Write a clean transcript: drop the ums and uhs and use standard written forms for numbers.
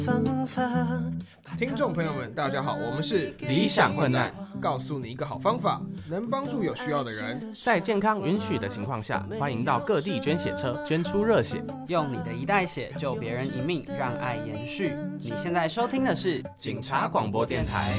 听众朋友们，大家好，我们是理想混乱， 告诉你一个好方法，能帮助有需要的人。 在健康允许的情况下，欢迎到各地捐血车捐出热血， 用你的一袋血救别人一命，让爱延续。你现在收听的是警察广播电台。